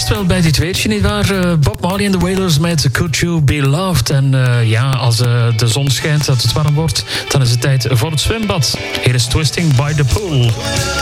past wel bij dit weertje, nietwaar? Bob Marley en de Wailers met Could You Be Loved. En als de zon schijnt, dat het warm wordt, dan is het tijd voor het zwembad. Hier is Twisting by the Pool.